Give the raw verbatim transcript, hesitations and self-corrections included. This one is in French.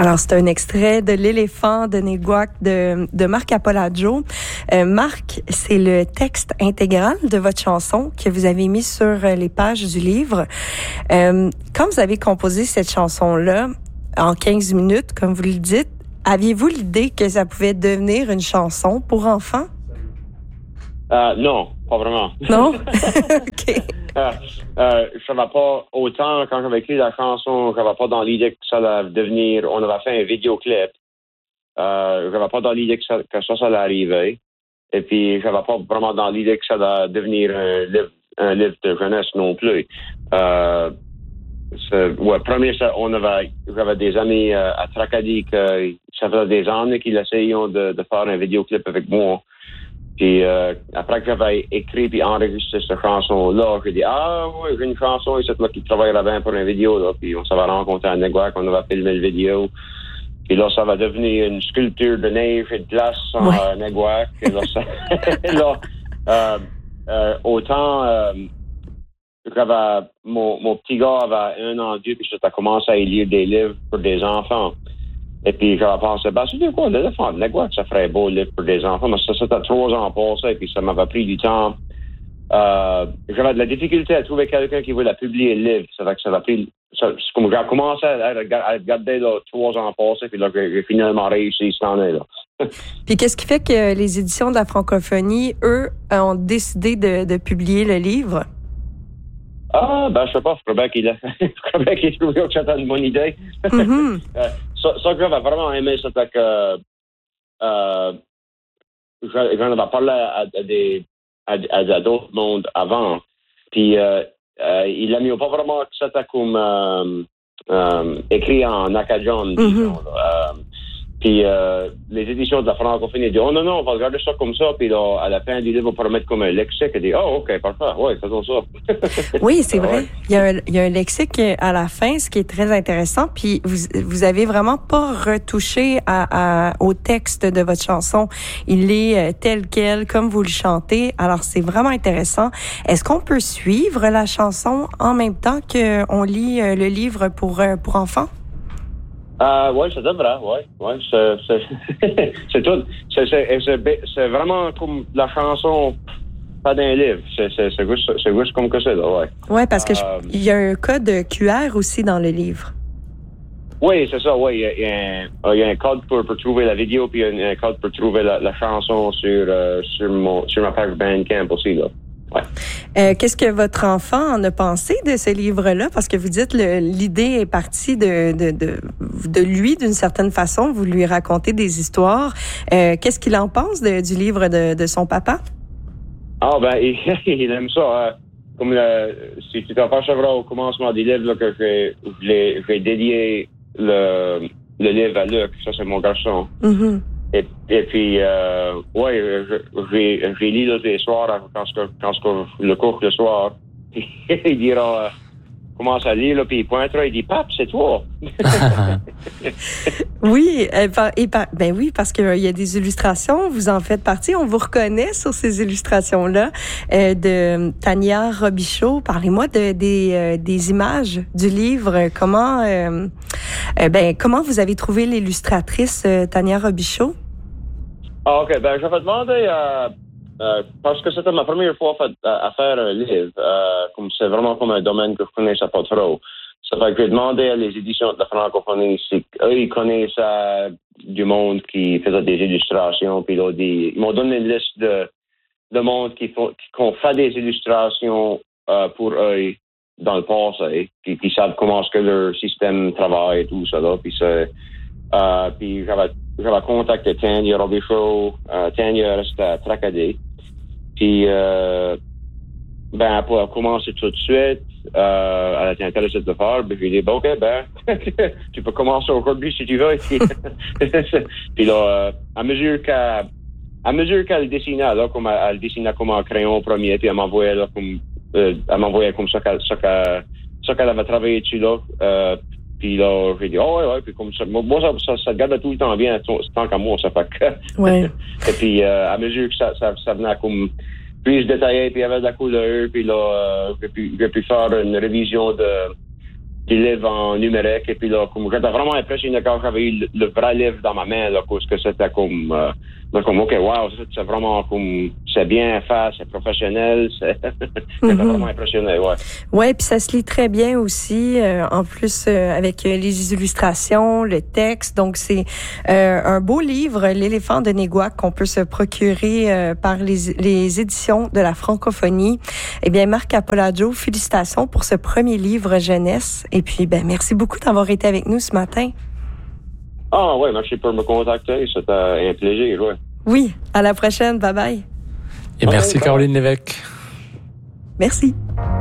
Alors, c'est un extrait de L'éléphant de Neguac de, de Marc Apolaggio. Euh, Marc, c'est le texte intégral de votre chanson que vous avez mis sur les pages du livre. Euh, quand vous avez composé cette chanson-là, en quinze minutes, comme vous le dites, aviez-vous l'idée que ça pouvait devenir une chanson pour enfants? Euh, non, pas vraiment. Non? OK. Euh, euh, je savais pas autant quand j'avais écrit la chanson, je n'avais pas dans l'idée que ça allait devenir. On avait fait un vidéoclip. Euh, je n'avais pas dans l'idée que ça, que ça, ça allait arriver. Et puis, je n'avais pas vraiment dans l'idée que ça allait devenir un livre, un livre de jeunesse non plus. Euh, ouais, premier, ça, on avait, j'avais des amis euh, à Tracadie que ça faisait des années qu'ils essayaient de, de faire un vidéoclip avec moi. Puis euh, après que j'avais écrit puis enregistré cette chanson-là, j'ai dit « Ah oui, j'ai une chanson ici là, qui travaillerait bien pour une vidéo. » là. Puis on s'avait rencontré à Neguac, on avait filmé le vidéo. Puis là, ça va devenir une sculpture de neige et de glace en ouais. euh, Neguac. Et là, ça, là euh, euh, autant euh, j'avais, mon, mon petit gars avait un an Dieu, puis j'ai commencé à lire des livres pour des enfants. Et puis, j'avais pensé, ben, c'est quoi, l'éléphant de Neguac, ça ferait beau livre pour des enfants. Mais ça, c'était trois ans passé, et puis ça m'avait pris du temps. Euh, j'avais de la difficulté à trouver quelqu'un qui voulait publier le livre. Ça fait que ça m'a pris, ça, c'est comme j'ai commencé à, à, à regarder, là, trois ans passés, puis là, j'ai, j'ai finalement réussi cette année, là. Puis, qu'est-ce qui fait que les éditions de la francophonie, eux, ont décidé de, de publier le livre? Ah, ben, je sais pas, je crois bien qu'il a, je crois bien qu'il a trouvé que c'était une bonne idée. Mm-hmm. euh, ça, ça, j'avais vraiment aimé, c'était que, euh, j'en avais parlé à, à des, à, à d'autres mondes avant. Puis, euh, euh, il a mis pas vraiment que c'était comme, euh, euh, écrit en acadien, disons, mm-hmm. là. Euh, Puis euh, les éditions de la francophonie disent « Oh non, non, on va regarder ça comme ça. » Puis là, à la fin du livre, on pourra mettre comme un lexique et dire « Oh, OK, parfait, ouais, faisons ça. » Oui, c'est vrai. Ouais. Il y a un, il y a un lexique à la fin, ce qui est très intéressant. Puis vous, vous avez vraiment pas retouché à, à, au texte de votre chanson. Il est tel quel, comme vous le chantez. Alors, c'est vraiment intéressant. Est-ce qu'on peut suivre la chanson en même temps qu'on lit le livre pour, pour enfants? Euh, oui, ça devrait, oui. Ouais, c'est, c'est, c'est tout. C'est, c'est, c'est, c'est vraiment comme la chanson, pas d'un livre. C'est, c'est, c'est, juste, c'est juste comme que c'est, là, oui. Oui, parce que euh, il y a un code Q R aussi dans le livre. Oui, c'est ça, oui. Il y, y, y a un code pour, pour trouver la vidéo, puis il y a un code pour trouver la, la chanson sur, euh, sur, mon, sur ma page Bandcamp aussi, là. Ouais. Euh, qu'est-ce que votre enfant en a pensé de ce livre-là? Parce que vous dites le, l'idée est partie de, de, de, de lui d'une certaine façon. Vous lui racontez des histoires. Euh, qu'est-ce qu'il en pense de, du livre de, de son papa? Ah, ben, il, il aime ça. Hein. Comme le, si tu t'apercevras au commencement du livre, là, que j'ai, j'ai, j'ai dédié le, le livre à Luc. Ça, c'est mon garçon. Mm-hmm. Et, et puis, euh, ouais, j'ai, j'ai lu là, les soirs, quand, quand, quand le cours le soir, il dira, euh, commence à lire, là, puis il pointera, il dit, Pape, c'est toi. Oui, et par, ben oui, parce qu'il y a des illustrations, vous en faites partie, on vous reconnaît sur ces illustrations-là, euh, de Tania Robichaud. Parlez-moi de, des, euh, des images du livre. Comment, euh, euh, ben, comment vous avez trouvé l'illustratrice euh, Tania Robichaud? Ah, OK. Ben, j'avais demandé, euh, euh, parce que c'était ma première fois à, à faire un livre, euh, comme c'est vraiment comme un domaine que je connaissais pas trop. Ça fait que j'ai demandé à les éditions de la francophonie si eux, ils connaissent euh, du monde qui faisait des illustrations, puis là, des, ils m'ont donné une liste de, de monde qui font, qui, qui ont fait des illustrations euh, pour eux dans le passé, qui, qui savent comment est-ce que leur système travaille et tout ça, là, puis c'est, euh, puis j'avais J'avais contacté Tania Robichaud. Euh, Tania reste à Tracadie. Puis, euh, ben, elle a commencé tout de suite. Euh, elle était intéressée de le faire. Puis, j'ai dit, ben, OK, ben, tu peux commencer aujourd'hui si tu veux. Puis là, euh, à mesure qu'elle, à mesure qu'elle dessinait, là, comme elle, elle dessinait comme en crayon au premier, puis elle m'envoyait, là, comme, euh, elle m'envoyait comme ça qu'elle, ça qu'elle, ça qu'elle avait travaillé dessus, là. Euh, Puis là, j'ai dit, oh, ouais, ouais, puis comme ça, moi, ça, ça, ça garde tout le temps bien, tant qu'à moi, ça fait que. Ouais. Et puis, euh, à mesure que ça, ça, ça venait comme plus détaillé, puis il y avait de la couleur, puis là, euh, j'ai pu, j'ai pu faire une révision de, des livres en numérique. Et puis là, comme j'étais vraiment impressionné quand j'avais eu le, le vrai livre dans ma main, là, parce que c'était comme, euh, comme ok, wow, c'est vraiment comme, c'est bien fait, c'est professionnel, c'est, j'étais mm-hmm. vraiment impressionné, ouais. Ouais, puis ça se lit très bien aussi, euh, en plus euh, avec les illustrations, le texte. Donc c'est euh, un beau livre, L'éléphant de Néguac, qu'on peut se procurer euh, par les, les éditions de la francophonie. Eh bien, Marc Apolladjo, félicitations pour ce premier livre jeunesse. Et puis, ben merci beaucoup d'avoir été avec nous ce matin. Ah ouais, merci pour me contacter. C'était un plaisir, ouais. Oui, à la prochaine. Bye bye. Et merci, Caroline Lévesque. Merci.